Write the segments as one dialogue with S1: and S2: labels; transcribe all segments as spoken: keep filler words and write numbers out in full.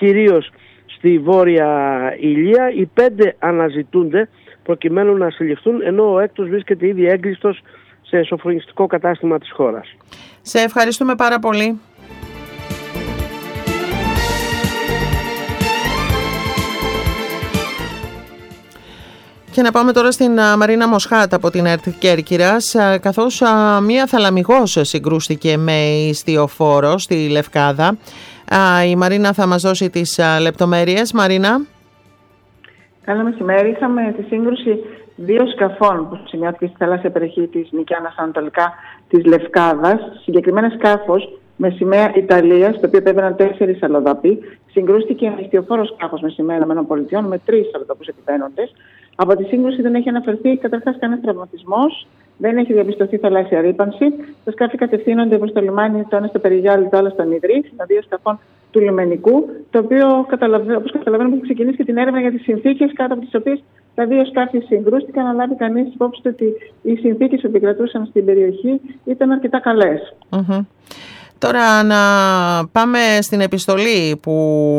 S1: κυρίως στη Βόρεια Ηλία. Οι πέντε αναζητούνται προκειμένου να συλληφθούν, ενώ ο έκτος βρίσκεται ήδη έγκλειστος σε σοφρονιστικό κατάστημα της χώρας.
S2: Σε ευχαριστούμε πάρα πολύ. Και να πάμε τώρα στην Μαρίνα Μοσχάτ από την ΕΡΤ Κέρκυρας, καθώς μία θαλαμιγός συγκρούστηκε με ιστιοφόρο στη Λευκάδα. Η Μαρίνα θα μας δώσει τις λεπτομέρειες. Μαρίνα.
S3: Καλό μεσημέρι. Είχαμε τη σύγκρουση δύο σκαφών που σημειώθηκε στη θαλάσσια περιοχή της Νικιάνας ανατολικά της Λευκάδας. Συγκεκριμένα σκάφος με σημαία Ιταλίας, στο οποίο επέβαιναν τέσσερις αλλοδαποί, συγκρούστηκε με ιστιοφόρο σκάφος με σημαία ΗΠΑ με τρεις αλλοδαπούς επιβαίνοντες. Από τη σύγκρουση δεν έχει αναφερθεί καταρχάς κανένας τραυματισμός, δεν έχει διαπιστωθεί θαλάσσια ρύπανση. Τα σκάφη κατευθύνονται προς το λιμάνι, το ένα στο Περιγιάλι, το άλλο στον Ιδρύς, τα δύο σκαφών του λιμενικού, το οποίο, όπως καταλαβαίνουμε, έχει ξεκινήσει και την έρευνα για τις συνθήκες κάτω από τις οποίες τα δύο σκάφη συγκρούστηκαν, να λάβει κανείς υπόψη ότι οι συνθήκες που επικρατούσαν στην περιοχή ήταν αρκετά καλές.
S2: Mm-hmm. Τώρα να πάμε στην επιστολή που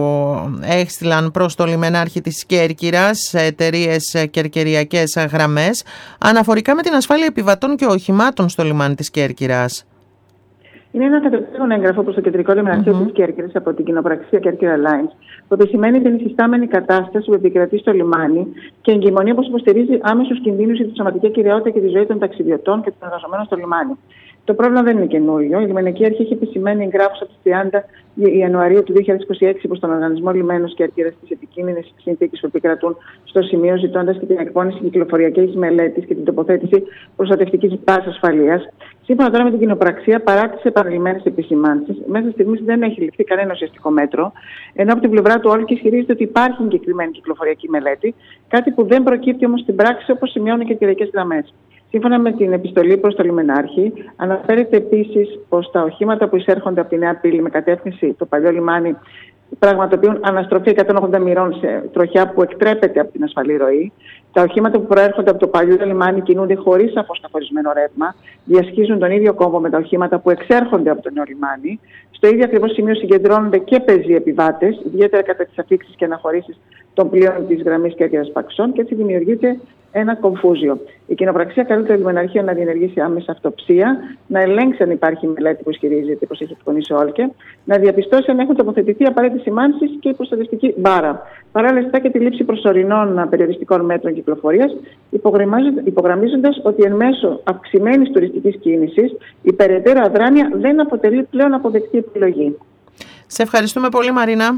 S2: έστειλαν προς το λιμενάρχη της Κέρκυρας εταιρείες κερκυριακές γραμμές αναφορικά με την ασφάλεια επιβατών και οχημάτων στο λιμάνι της Κέρκυρας.
S3: Είναι ένα κατευθύνον έγγραφο προς το κεντρικό λιμεναρχείο mm-hmm. της Κέρκυρας από την κοινοπραξία Κέρκυρα Lines, που επισημαίνει την υφιστάμενη κατάσταση που επικρατεί στο λιμάνι και εγκυμονεί, όπως υποστηρίζει, άμεσους κινδύνους για τη σωματική ακεραιότητα και τη ζωή των ταξιδιωτών και των εργαζομένων στο λιμάνι. Το πρόβλημα δεν είναι καινούριο. Η λιμενική αρχή έχει επισημαίνει εγγράφους από τις τριάντα Ιανουαρίου του δύο χιλιάδες είκοσι έξι προς τον Οργανισμό Λιμένος Κέρκυρας τις επικίνδυνες συνθήκες που επικρατούν στο σημείο, ζητώντας και την εκπόνηση κυκλοφοριακής μελέτης και την τοποθέτηση προστατευτικής βάσης ασφαλείας. Σύμφωνα τώρα με την κοινοπραξία, παρά τις επανειλημμένες επισημάνσεις, μέχρι στιγμής δεν έχει ληφθεί κανένα ουσιαστικό μέτρο, ενώ από την πλευρά του όλου ισχυρίζεται ότι υπάρχει συγκεκριμένη κυκλοφοριακή μελέτη, κάτι που δεν προκύπτει όμως στην πράξη, όπως σημειώνουν και οι κεντρικές γραμμές. Σύμφωνα με την επιστολή προς το λιμενάρχη, αναφέρεται επίσης πως τα οχήματα που εισέρχονται από τη Νέα Πύλη με κατεύθυνση το παλιό λιμάνι πραγματοποιούν αναστροφή εκατόν ογδόντα μοιρών σε τροχιά που εκτρέπεται από την ασφαλή ροή. Τα οχήματα που προέρχονται από το παλιό λιμάνι κινούνται χωρίς σαφώς καθορισμένο ρεύμα, διασχίζουν τον ίδιο κόμβο με τα οχήματα που εξέρχονται από το νέο λιμάνι. Στο ίδιο ακριβώς σημείο συγκεντρώνονται και πεζοί επιβάτες, ιδιαίτερα κατά τις αφήξεις και αναχωρήσεις των πλοίων της γραμμής Κέρκυρας Παξών, και έτσι δημιουργείται ένα κομφούζιο. Η κοινοπραξία καλεί το λιμεναρχείο να διενεργήσει άμεσα αυτοψία, να ελέγξει αν υπάρχει μελέτη που ισχυρίζεται πως έχει εκπονήσει ο Όλκε, να διαπιστώσει αν έχουν τοποθετηθεί απαραίτητες σημάνσεις και η προστατευτική μπάρα. Παράλληλα, ζητά και τη λήψη προσωρινών περιοριστικών μέτρων κυκλοφορίας, υπογραμμίζοντας ότι εν μέσω αυξημένης τουριστικής κίνησης η περαιτέρω αδράνεια δεν αποτελεί πλέον αποδεκτή επιλογή.
S2: Σε ευχαριστούμε πολύ, Μαρίνα.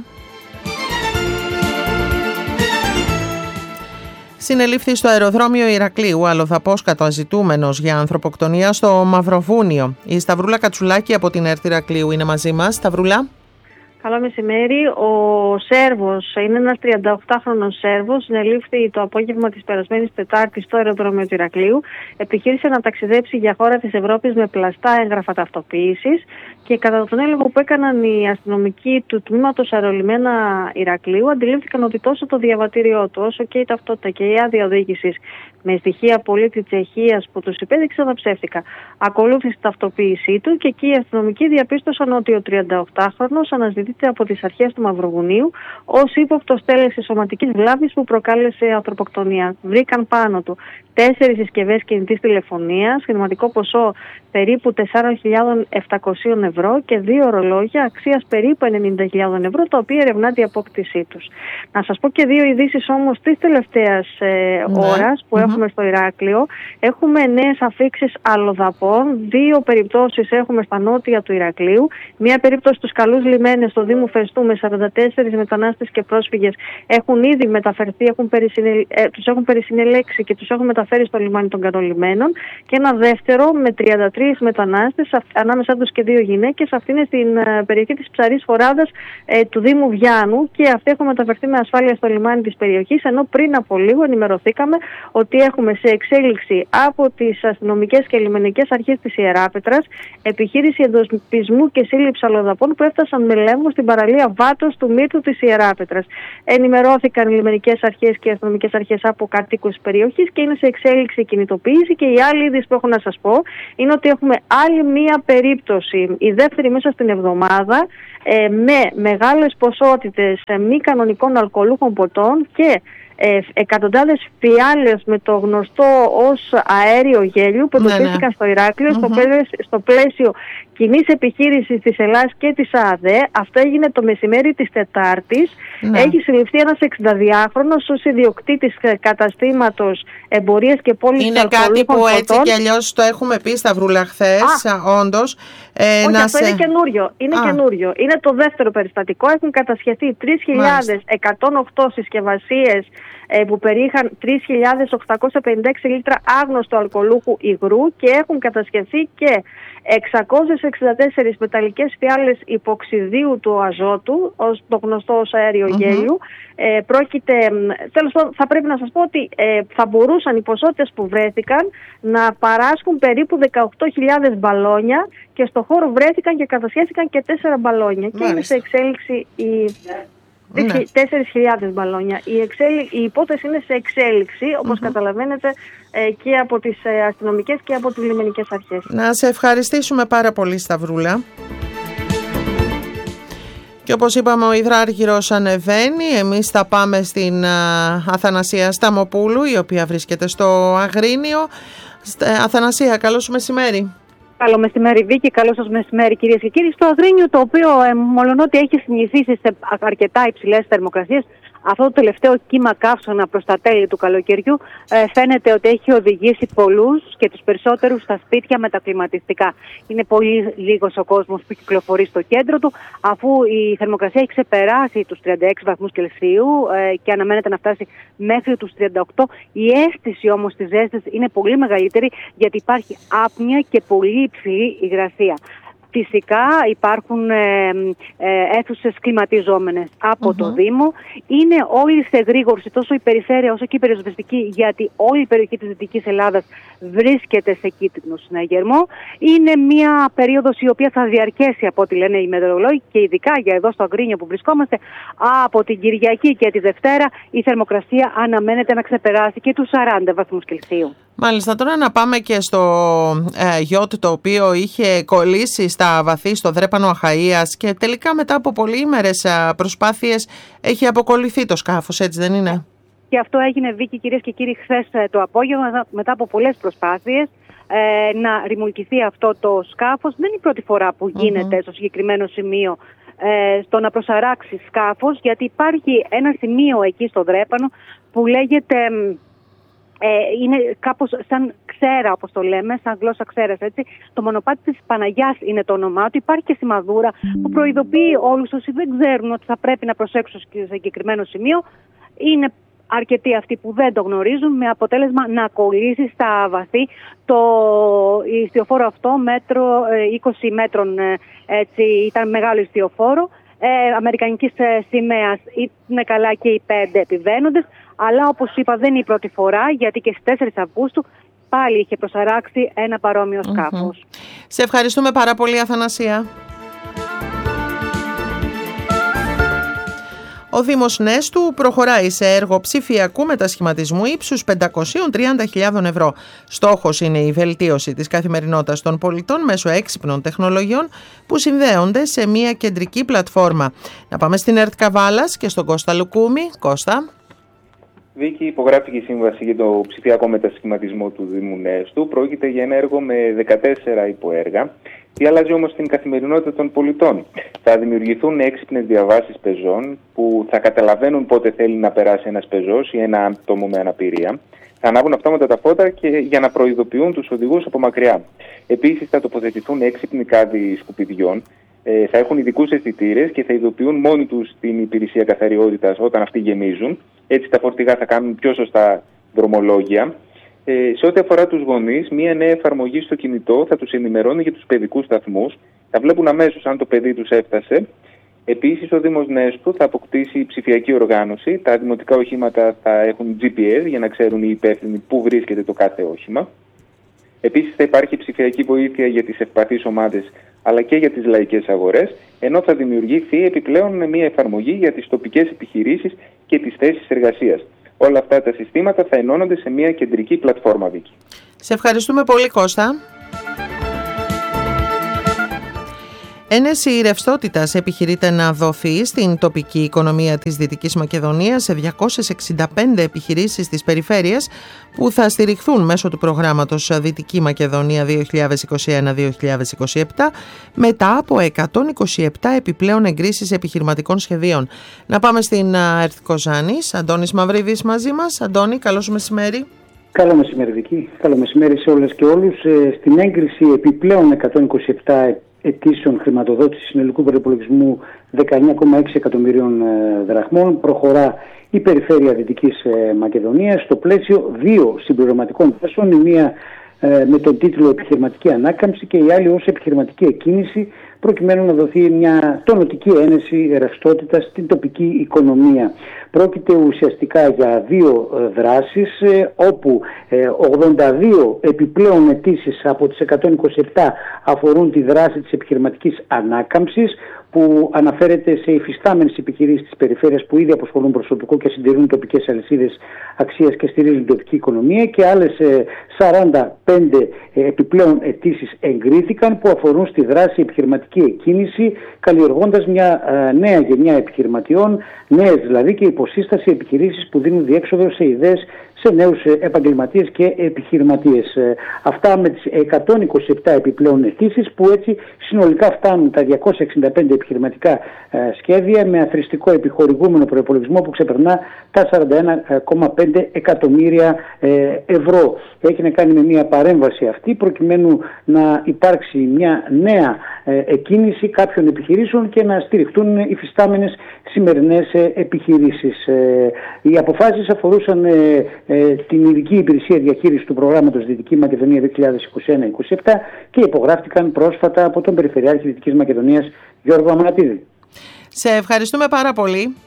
S2: Συνελήφθη στο αεροδρόμιο Ηρακλείου αλλοδαπός καταζητούμενος για ανθρωποκτονία στο Μαυροβούνιο. Η Σταυρούλα Κατσουλάκη από την ΕΡΤ Ηρακλείου είναι μαζί μας. Σταυρούλα.
S4: Καλό μεσημέρι. Ο Σέρβος, είναι ένας τριανταοκτάχρονος Σέρβος, συνελήφθη το απόγευμα της περασμένης Τετάρτης στο αεροδρόμιο του Ηρακλείου. Επιχείρησε να ταξιδέψει για χώρα της Ευρώπης με πλαστά έγγραφα ταυτοποίησης και κατά τον έλεγχο που έκαναν οι αστυνομικοί του τμήματος αερολιμένα Ηρακλείου, αντιλήφθηκαν ότι τόσο το διαβατήριό του όσο και η ταυτότητα και η άδεια οδήγησης με στοιχεία πολίτη Τσεχίας που τους υπέδειξαν τα ψεύτικα. Ακολούθησε τη ταυτοποίησή του και εκεί οι αστυνομικοί διαπίστωσαν ότι ο τριανταοκτάχρονος αναζητείται από τις αρχές του Μαυροβουνίου ως ύποπτος τέλεσης σωματικής βλάβης που προκάλεσε ανθρωποκτονία. Βρήκαν πάνω του τέσσερις συσκευές κινητής τηλεφωνίας, χρηματικό ποσό περίπου τέσσερις χιλιάδες επτακόσια ευρώ και δύο ορολόγια αξίας περίπου ενενήντα χιλιάδες ευρώ, τα οποία ερευνάται η απόκτησή τους. Να σας πω και δύο ειδήσεις όμως της τελευταίας ε, ναι. ώρας που mm-hmm. έχουμε στο Ηράκλειο. Έχουμε νέες αφήξεις αλλοδαπών. Δύο περιπτώσεις έχουμε στα νότια του Ηρακλείου. Μία περίπτωση στους Καλούς Λιμένες στο Δήμο Φεστού με σαράντα τέσσερις μετανάστες και πρόσφυγες έχουν ήδη μεταφερθεί, έχουν περισυνελ... ε, τους έχουν περισυνελέξει και τους έχουν μεταφέρει στο λιμάνι των Κατολιμένων. Και ένα δεύτερο με τριάντα τρεις μετανάστες, ανάμεσά τους και δύο γυναίκες. Αυτή είναι στην ε, περιοχή της Ψαρής Φοράδας ε, του Δήμου Βιάνου και αυτοί έχουν μεταφερθεί με ασφάλεια στο λιμάνι της περιοχής. Ενώ πριν από λίγο ενημερωθήκαμε ότι έχουμε σε εξέλιξη από τις αστυνομικές και λιμενικές αρχές της Ιεράπετρας επιχείρηση εντοπισμού και σύλληψη αλλοδαπών που έφτασαν με λεύμα στόχο στην παραλία Βάτος του Μύρτου της Ιεράπετρας. Ενημερώθηκαν οι λιμενικές αρχές και οι αστυνομικές αρχές από κατοίκους της περιοχής και είναι σε εξέλιξη η κινητοποίηση. Και η άλλη είδηση που έχω να σας πω είναι ότι έχουμε άλλη μία περίπτωση, η δεύτερη μέσα στην εβδομάδα, ε, με μεγάλες ποσότητες ε, μη κανονικών αλκοολούχων ποτών και Ε, εκατοντάδες φιάλες με το γνωστό ως αέριο γέλιο που εντοπίστηκαν ναι, ναι. στο Ηράκλειο, mm-hmm. στο, πλαίσιο, στο πλαίσιο κοινής επιχείρησης της Ελλάδας και της ΑΔΕ. Αυτό έγινε το μεσημέρι της Τετάρτης. Ναι. Έχει συλληφθεί ένας εξηνταδυάχρονος ως ιδιοκτήτης καταστήματος εμπορίας και πώλησης αλκοολούχων ποτών.
S2: Είναι κάτι που έτσι κι αλλιώς το έχουμε πει, Σταυρούλα, χθες, όντως.
S4: Ε, Όχι, αυτό σε... είναι καινούριο. Είναι καινούριο. Είναι το δεύτερο περιστατικό. Έχουν κατασχεθεί τρεις χιλιάδες εκατόν οκτώ συσκευασίες ε, που περιείχαν τρεις χιλιάδες οκτακόσια πενήντα έξι λίτρα άγνωστου αλκοολούχου υγρού και έχουν κατασχεθεί και εξακόσιες εξήντα τέσσερις μεταλλικές φιάλες υποξιδίου του αζότου, ως το γνωστό ως αέριο mm-hmm. γέλιου. Ε, πρόκειται, τέλος πάντων, θα πρέπει να σας πω ότι ε, θα μπορούσαν οι ποσότητες που βρέθηκαν να παράσχουν περίπου δεκαοκτώ χιλιάδες μπαλόνια και στο χώρο βρέθηκαν και κατασχέθηκαν και τέσσερα μπαλόνια. Μάλιστα. Και είναι σε εξέλιξη η... Ναι. τέσσερις χιλιάδες μπαλόνια. Η, εξέλι... η υπόθεση είναι σε εξέλιξη, όπως mm-hmm. καταλαβαίνετε, ε, και από τις ε, αστυνομικές και από τις λιμενικές αρχές.
S2: Να σε ευχαριστήσουμε πάρα πολύ, Σταυρούλα. Και όπως είπαμε, ο υδράργυρος ανεβαίνει. Εμείς θα πάμε στην uh, Αθανασία Σταμοπούλου, η οποία βρίσκεται στο Αγρίνιο. Αθανασία, καλό σου μεσημέρι.
S5: Καλό μεσημέρι, Βίκη. Καλό σας μεσημέρι, κυρίες και κύριοι. Στο Αγρίνιο, το οποίο ε, μολονότι έχει συνηθίσει σε αρκετά υψηλές θερμοκρασίες, αυτό το τελευταίο κύμα καύσωνα προς τα τέλη του καλοκαιριού ε, φαίνεται ότι έχει οδηγήσει πολλούς και τους περισσότερους στα σπίτια με τα κλιματιστικά. Είναι πολύ λίγος ο κόσμος που κυκλοφορεί στο κέντρο του, αφού η θερμοκρασία έχει ξεπεράσει τους τριάντα έξι βαθμούς Κελσίου ε, και αναμένεται να φτάσει μέχρι τους τριάντα οκτώ. Η αίσθηση όμως της ζέστης είναι πολύ μεγαλύτερη, γιατί υπάρχει άπνοια και πολύ υψηλή υγρασία. Φυσικά υπάρχουν ε, ε, αίθουσες κλιματιζόμενες από mm-hmm. το Δήμο. Είναι όλοι σε γρήγορση, τόσο η περιφέρεια όσο και η περιοσβεστική, γιατί όλη η περιοχή της Δυτικής Ελλάδας βρίσκεται σε κίτρινο συναγερμό. Είναι μια περίοδος η οποία θα διαρκέσει, από ό,τι λένε οι μετεωρολόγοι, και ειδικά για εδώ στο Αγρίνιο που βρισκόμαστε, από την Κυριακή και τη Δευτέρα η θερμοκρασία αναμένεται να ξεπεράσει και τους σαράντα βαθμούς Κελσίου.
S2: Μάλιστα, τώρα να πάμε και στο ε, γιότ, το οποίο είχε κολλήσει στα βαθύ στο Δρέπανο Αχαΐας και τελικά μετά από πολυήμερες προσπάθειες έχει αποκολληθεί το σκάφος, έτσι δεν είναι?
S5: Και αυτό έγινε, Βίκη, κυρίες και κύριοι, χθες το απόγευμα, μετά από πολλές προσπάθειες ε, να ρημουλκηθεί αυτό το σκάφος. Δεν είναι η πρώτη φορά που γίνεται mm-hmm. στο συγκεκριμένο σημείο ε, στο να προσαράξει σκάφος, γιατί υπάρχει ένα σημείο εκεί στο Δρέπανο που λέγεται... Ε, είναι κάπως σαν ξέρα, όπως το λέμε, σαν γλώσσα ξέρας, έτσι. Το μονοπάτι της Παναγιάς είναι το όνομά του. Υπάρχει και σημαδούρα που προειδοποιεί όλους όσοι δεν ξέρουν ότι θα πρέπει να προσέξουν σε συγκεκριμένο σημείο. Είναι αρκετοί αυτοί που δεν το γνωρίζουν, με αποτέλεσμα να κολλήσει στα βαθύ το ιστιοφόρο αυτό, μέτρο, είκοσι μέτρων, έτσι, ήταν μεγάλο ιστιοφόρο. Ε, αμερικανικής ε, σημαίας, είναι καλά και οι πέντε επιβαίνοντες, αλλά όπως είπα δεν είναι η πρώτη φορά, γιατί και στις τέσσερις Αυγούστου πάλι είχε προσαράξει ένα παρόμοιο σκάφος. Mm-hmm.
S2: Σε ευχαριστούμε πάρα πολύ, Αθανασία. Ο Δήμος Νέστου προχωράει σε έργο ψηφιακού μετασχηματισμού ύψους πεντακόσιες τριάντα χιλιάδες ευρώ. Στόχος είναι η βελτίωση της καθημερινότητας των πολιτών μέσω έξυπνων τεχνολογιών που συνδέονται σε μια κεντρική πλατφόρμα. Να πάμε στην ΕΡΤ Καβάλας και στον Κώστα Λουκούμη. Κώστα.
S6: Βίκη, υπογράφηκε η σύμβαση για το ψηφιακό μετασχηματισμό του Δήμου Νέστου. Πρόκειται για ένα έργο με δεκατέσσερα υποέργα. Τι αλλάζει όμως στην καθημερινότητα των πολιτών? Θα δημιουργηθούν έξυπνες διαβάσεις πεζών που θα καταλαβαίνουν πότε θέλει να περάσει ένας πεζός ή ένα άτομο με αναπηρία. Θα ανάβουν αυτόματα τα φώτα και για να προειδοποιούν τους οδηγούς από μακριά. Επίσης θα τοποθετηθούν έξυπνοι κάδοι σκουπιδιών. Ε, θα έχουν ειδικούς αισθητήρες και θα ειδοποιούν μόνοι τους την υπηρεσία καθαριότητας όταν αυτοί γεμίζουν. Έτσι τα φορτηγά θα κάνουν πιο σωστά δρομολόγια. Ε, σε ό,τι αφορά τους γονείς, μία νέα εφαρμογή στο κινητό θα τους ενημερώνει για τους παιδικούς σταθμούς. Θα βλέπουν αμέσως αν το παιδί τους έφτασε. Επίσης, ο Δήμος Νέστου θα αποκτήσει ψηφιακή οργάνωση. Τα δημοτικά οχήματα θα έχουν τζι πι ες για να ξέρουν οι υπεύθυνοι πού βρίσκεται το κάθε όχημα. Επίσης, θα υπάρχει ψηφιακή βοήθεια για τις ευπαθείς ομάδες αλλά και για τις λαϊκές αγορές, ενώ θα δημιουργηθεί επιπλέον μια εφαρμογή για τις τοπικές επιχειρήσεις και τις θέσεις εργασίας. Όλα αυτά τα συστήματα θα ενώνονται σε μια κεντρική πλατφόρμα, Βίκη.
S2: Σε ευχαριστούμε πολύ, Κώστα. Ένεση ρευστότητας επιχειρείται να δοθεί στην τοπική οικονομία της Δυτικής Μακεδονίας σε διακόσιες εξήντα πέντε επιχειρήσεις της περιφέρειας που θα στηριχθούν μέσω του προγράμματος Δυτική Μακεδονία δύο χιλιάδες είκοσι ένα με δύο χιλιάδες είκοσι επτά μετά από εκατόν είκοσι επτά επιπλέον εγκρίσεις επιχειρηματικών σχεδίων. Να πάμε στην ΕΡΤ Κοζάνης. Αντώνης Μαυρίδης μαζί μας. Αντώνη, καλώς μεσημέρι.
S7: Καλό μεσημέρι, Βίκη. Καλό μεσημέρι σε όλες και όλους. Στην έγκριση επιπλέον εκατόν είκοσι επτά αιτήσεων χρηματοδότησης συνολικού προϋπολογισμού δεκαεννιά κόμμα έξι εκατομμυρίων δραχμών προχωρά η Περιφέρεια Δυτικής Μακεδονίας στο πλαίσιο δύο συμπληρωματικών θέσεων, η μία με τον τίτλο Επιχειρηματική Ανάκαμψη και η άλλη ως Επιχειρηματική Εκκίνηση, προκειμένου να δοθεί μια τονωτική ένεση ρευστότητα στην τοπική οικονομία. Πρόκειται ουσιαστικά για δύο δράσεις, όπου ογδόντα δύο επιπλέον αιτήσεις από τις εκατόν είκοσι επτά αφορούν τη δράση της επιχειρηματικής ανάκαμψης, που αναφέρεται σε υφιστάμενες επιχειρήσεις της περιφέρειας που ήδη απασχολούν προσωπικό και συντηρούν τοπικές αλυσίδες αξίας και στηρίζουν την τοπική οικονομία, και άλλες σαράντα πέντε επιπλέον αιτήσεις εγκρίθηκαν που αφορούν στη δράση επιχειρηματική εκκίνηση, καλλιεργώντας μια νέα γενιά επιχειρηματιών, νέες δηλαδή και υποσύσταση επιχειρήσεις που δίνουν διέξοδο σε ιδέες σε νέους επαγγελματίες και επιχειρηματίες. Αυτά με τις εκατόν είκοσι επτά επιπλέον αιτήσεις, που έτσι συνολικά φτάνουν τα διακόσια εξήντα πέντε επιχειρηματικά σχέδια με αθροιστικό επιχορηγούμενο προϋπολογισμό που ξεπερνά τα σαράντα ένα κόμμα πέντε εκατομμύρια ευρώ. Έχει να κάνει με μια παρέμβαση αυτή προκειμένου να υπάρξει μια νέα εκκίνηση κάποιων επιχειρήσεων και να στηριχτούν υφιστάμενες σημερινές επιχειρήσεις. Οι αποφάσεις αφορούσαν την ειδική υπηρεσία διαχείρισης του προγράμματος Δυτική Μακεδονία δύο χιλιάδες είκοσι ένα είκοσι επτά και υπογράφτηκαν πρόσφατα από τον Περιφερειάρχη Δυτικής Μακεδονίας Γιώργο Αμανατίδη.
S2: Σε ευχαριστούμε πάρα πολύ.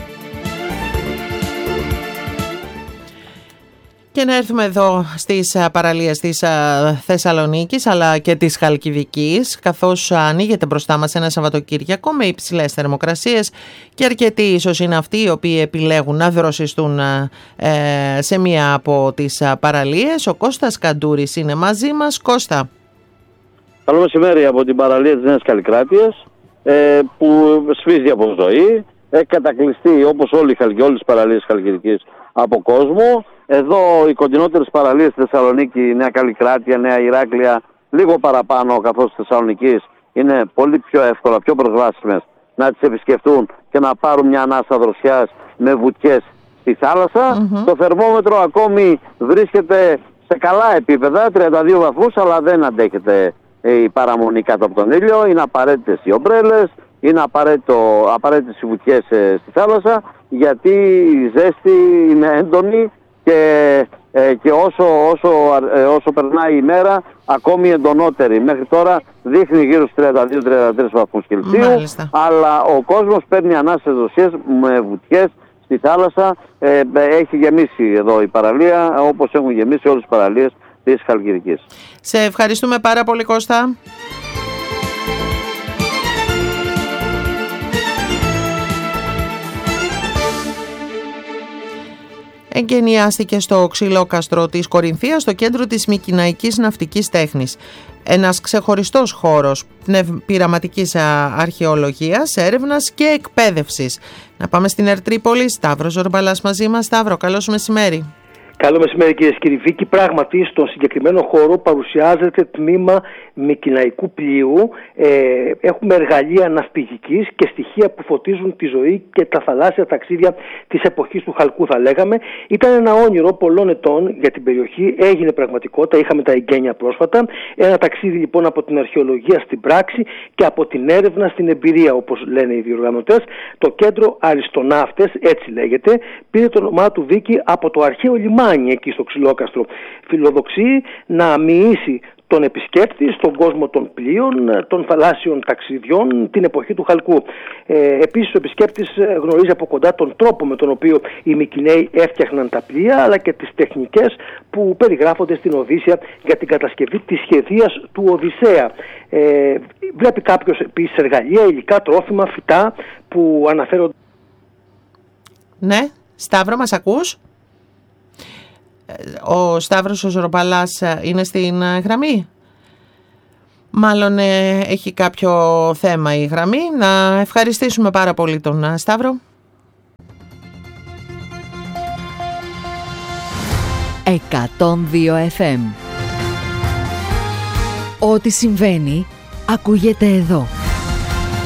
S2: Και να έρθουμε εδώ στις παραλίες της Θεσσαλονίκης αλλά και της Χαλκιδικής, καθώς ανοίγεται μπροστά μας ένα Σαββατοκύριακο με υψηλές θερμοκρασίες και αρκετοί ίσως είναι αυτοί οι οποίοι επιλέγουν να δροσιστούν σε μία από τις παραλίες. Ο Κώστας Καντούρης είναι μαζί μας. Κώστα.
S8: Καλό μεσημέρι από την παραλία της Νέας Καλλικράτειας, που σφίζει από ζωή. Έχει κατακλειστεί όπως όλοι οι όλες τις παραλίες της Χαλκιδικής από κόσμο. Εδώ οι κοντινότερες παραλίες στη Θεσσαλονίκη, Νέα Καλλικράτεια, Νέα Ηράκλεια, λίγο παραπάνω καθώς της Θεσσαλονικής είναι πολύ πιο εύκολα, πιο προσβάσιμες να τις επισκεφτούν και να πάρουν μια ανάσα δροσιάς με βουτιές στη θάλασσα. Mm-hmm. Το θερμόμετρο ακόμη βρίσκεται σε καλά επίπεδα, τριάντα δύο βαθμούς, αλλά δεν αντέχεται η παραμονή κάτω από τον ήλιο. Είναι απαραίτητες οι ομπρέλες, είναι απαραίτητες οι βουτιές στη θάλασσα, γιατί η ζέστη είναι έντονη και, ε, και όσο, όσο, ε, όσο περνάει η μέρα ακόμη εντονότερη. Μέχρι τώρα δείχνει γύρω στους τριάντα δύο με τριάντα τρεις βαθμούς Κελσίου, αλλά ο κόσμος παίρνει ανάσες δοσίες με βουτιές στη θάλασσα. Ε, έχει γεμίσει εδώ η παραλία, όπως έχουν γεμίσει όλες τις παραλίες της Χαλκιδικής.
S2: Σε ευχαριστούμε πάρα πολύ, Κώστα. Εγκαινιάστηκε στο Ξυλόκαστρο της Κορινθίας, στο κέντρο της Μικηναϊκής Ναυτικής Τέχνης. Ένας ξεχωριστός χώρος πειραματικής αρχαιολογίας, έρευνας και εκπαίδευσης. Να πάμε στην Ερτρίπολη. Σταύρος Ζορμπαλάς μαζί μας. Σταύρο, καλώς μεσημέρι.
S9: Καλό μεσημέρι, κυρίες και κύριοι. Βίκη, πράγματι στον συγκεκριμένο χώρο παρουσιάζεται τμήμα Μικηναϊκού πλοίου. Ε, έχουμε εργαλεία ναυπηγικής και στοιχεία που φωτίζουν τη ζωή και τα θαλάσσια ταξίδια της εποχής του Χαλκού, θα λέγαμε. Ήταν ένα όνειρο πολλών ετών για την περιοχή, έγινε πραγματικότητα, είχαμε τα εγγένεια πρόσφατα. Ένα ταξίδι λοιπόν από την αρχαιολογία στην πράξη και από την έρευνα στην εμπειρία, όπως λένε οι διοργανωτές. Το κέντρο Αριστοναύτες, έτσι λέγεται, πήρε το όνομά του, Βίκη, από το αρχαίο λιμάνι εκεί στο Ξυλόκαστρο. Φιλοδοξεί να αμοιήσει τον επισκέπτη στον κόσμο των πλοίων, των θαλάσσιων ταξιδιών, την εποχή του Χαλκού. Ε, επίσης ο επισκέπτης γνωρίζει από κοντά τον τρόπο με τον οποίο οι Μικηναίοι έφτιαχναν τα πλοία, αλλά και τις τεχνικές που περιγράφονται στην Οδύσσεια για την κατασκευή της σχεδίας του Οδυσσέα. Ε, βλέπει κάποιος επίσης εργαλεία, υλικά, τρόφιμα, φυτά που αναφέρονται.
S2: Ναι, Σταύρο, μας ακούς? Ο Σταύρος ο Ζωροπαλάς είναι στην γραμμή. Μάλλον ε, έχει κάποιο θέμα η γραμμή. Να ευχαριστήσουμε πάρα πολύ τον Σταύρο.
S10: εκατόν δύο εφ εμ. Ό,τι συμβαίνει ακούγεται εδώ.